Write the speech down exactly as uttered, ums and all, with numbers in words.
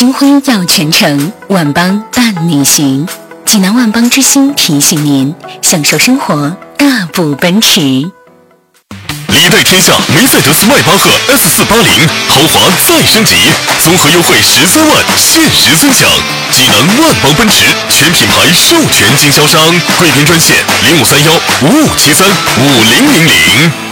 金辉耀全城，万邦伴你行。济南万邦之星提醒您，享受生活，大步奔驰。 礼待天下梅赛德斯迈巴赫 S 四八零豪华再升级，综合优惠十三万，限时尊享。济南万邦奔驰全品牌授权经销商，贵宾专线零五三幺五五七三五零零零。